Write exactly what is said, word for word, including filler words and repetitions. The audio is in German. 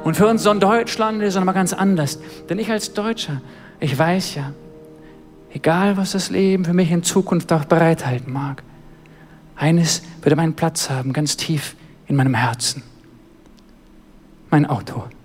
Und für uns so in Deutschland ist es nochmal ganz anders. Denn ich als Deutscher, ich weiß ja, egal was das Leben für mich in Zukunft auch bereithalten mag, eines wird meinen Platz haben, ganz tief in meinem Herzen. Mein Auto.